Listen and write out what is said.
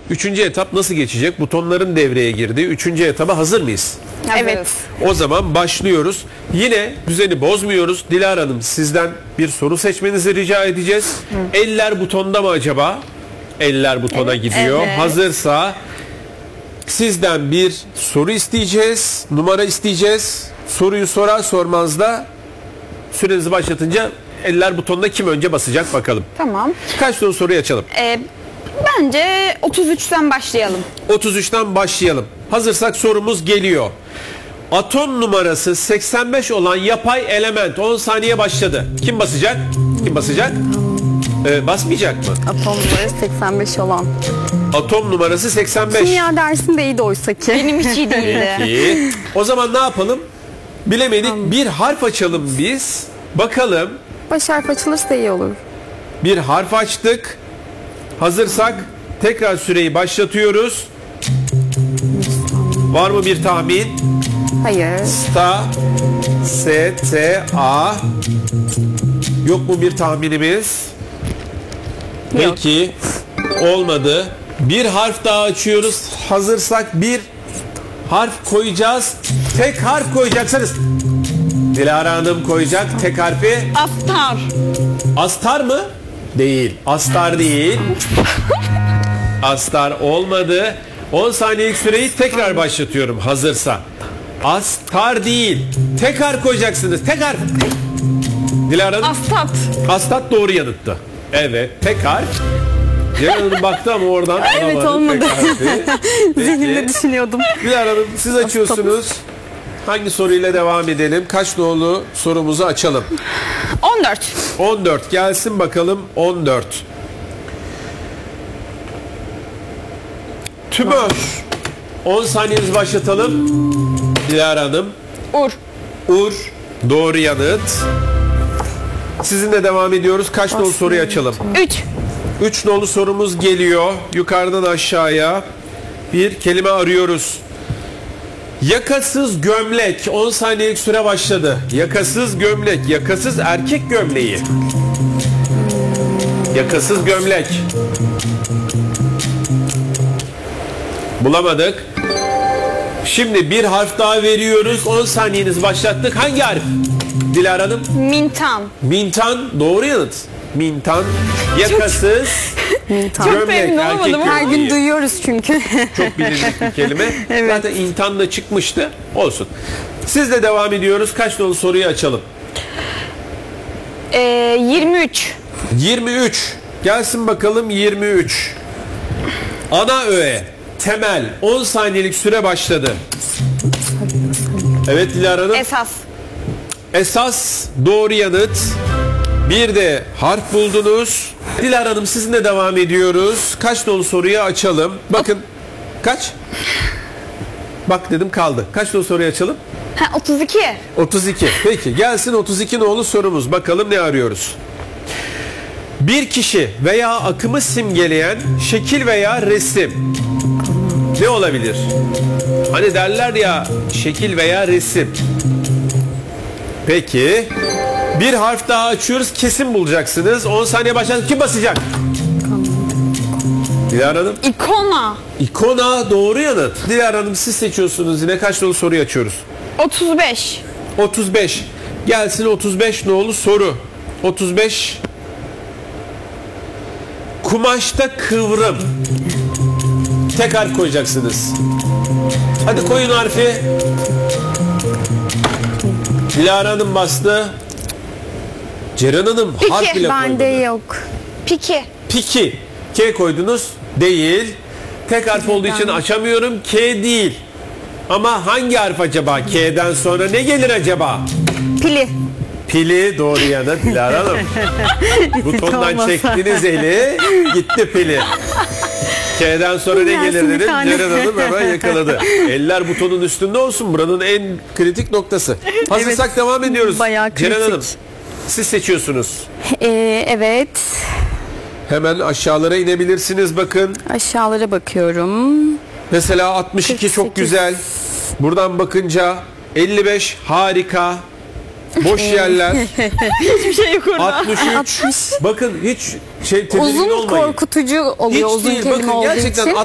Üçüncü etap nasıl geçecek? Butonların devreye girdiği üçüncü etaba hazır mıyız? Evet. O zaman başlıyoruz. Yine düzeni bozmuyoruz. Dilara Hanım, sizden bir soru seçmenizi rica edeceğiz. Eller butonda mı acaba? Eller butona gidiyor. Evet. Hazırsa sizden bir soru isteyeceğiz. Numara isteyeceğiz. Soruyu sorar sormaz da sürenizi başlatınca eller butonuna kim önce basacak bakalım. Tamam. Kaç tane soruyu açalım? Bence 33'ten başlayalım. 33'ten başlayalım. Hazırsak sorumuz geliyor. Atom numarası 85 olan yapay element 10 saniye başladı. Kim basacak? Kim basacak? Basmayacak mı? Atom numarası 85 olan. Atom numarası 85. Kimya dersinde iyiydi oysa ki. Benim hiç iyi değildi. İyi. O zaman ne yapalım? Bilemedik. Bir harf açalım biz. Bakalım. Baş harf açılırsa iyi olur. Bir harf açtık. Hazırsak tekrar süreyi başlatıyoruz. Var mı bir tahmin? Hayır. Sta, S, T, A. Yok mu bir tahminimiz? Peki. Olmadı. Bir harf daha açıyoruz. Hazırsak bir harf koyacağız. Tek harf koyacaksınız. Dilara Hanım koyacak tek harfi. Astar. Astar mı? Değil. Astar değil. Astar olmadı. 10 saniyelik süreyi tekrar başlatıyorum hazırsa. Astar değil. Tek harf koyacaksınız. Tek harf. Dilara Hanım. Astat. Astat doğru yanıttı. Evet. Tek harf. Dilara Hanım baktı ama oradan Evet, alamadı olmadı. tek harfi. Zihnimde Peki. düşünüyordum. Dilara Hanım siz açıyorsunuz. Hangi soruyla devam edelim? Kaç nolu sorumuzu açalım? 14. 14 gelsin bakalım 14. Tümör. 10 saniyenizi başlatalım. Dilara Hanım. Ur. Ur. Doğru yanıt. Sizinle devam ediyoruz. Kaç nolu soruyu açalım? 3. 3 nolu sorumuz geliyor. Yukarıdan aşağıya bir kelime arıyoruz. Yakasız gömlek. 10 saniyelik süre başladı. Yakasız gömlek. Yakasız erkek gömleği. Yakasız gömlek. Bulamadık. Şimdi bir harf daha veriyoruz. 10 saniyenizi başlattık. Hangi harf? Dilara Hanım. Mintan. Mintan. Doğru yanıt. Mintan. Yakasız gömlek. memnun Erkek olmadım. Her gün gömleği. duyuyoruz çünkü. Çok bilindik bir kelime. Evet. Zaten intan da çıkmıştı. Olsun. Sizle devam ediyoruz. Kaç nolu soruyu açalım? 23. 23. Gelsin bakalım 23. Ana öğe. Temel. 10 saniyelik süre başladı. Evet Dilara Hanım. Esas. Esas doğru yanıt. Bir de harf buldunuz. Dilara Hanım sizinle devam ediyoruz. Kaç nolu soruyu açalım? Bakın. Kaç? Bak dedim kaldı. Kaç nolu soruyu açalım? 32. 32. Peki gelsin 32 nolu sorumuz. Bakalım ne arıyoruz? Bir kişi veya akımı simgeleyen şekil veya resim. Ne olabilir? Hani derler ya şekil veya resim. Peki. Bir harf daha açıyoruz. Kesin bulacaksınız. 10 saniye başladı. Kim basacak? Dilara Hanım. İkona. İkona doğru yanıt. Dilara Hanım siz seçiyorsunuz. Yine kaç nolu soruyu açıyoruz? 35. 35. Gelsin 35 nolu soru. 35. Kumaşta kıvrım. Tek harf koyacaksınız. Hadi koyun harfi. Dilara Hanım bastı. Ceren Hanım Peki, harf bile Bende koymadı. yok. Piki. Piki. K koydunuz. Değil. Tek harf olduğu için açamıyorum. K değil. Ama hangi harf acaba? K'den sonra ne gelir acaba? Pili. Pili doğru yanıt Dilara Hanım. Butondan olmasa. çektiniz eli gitti pili. K'den sonra ne Gelsin gelir bir dedim. tane. Ceren Hanım hemen yakaladı. Eller butonun üstünde olsun. Buranın en kritik noktası. Hazırsak Evet, devam ediyoruz. bayağı Ceren kritik. Hanım siz seçiyorsunuz. Evet. Hemen aşağılara inebilirsiniz bakın. Aşağılara bakıyorum. Mesela 62 çok 48. güzel. Buradan bakınca 55 harika. Boş yerler. Hiçbir şey yok orada. 63. 60. Bakın hiç tedirgin Uzun olmayın. korkutucu oluyor Hiç uzun değil. kelime Bakın olduğu gerçekten için.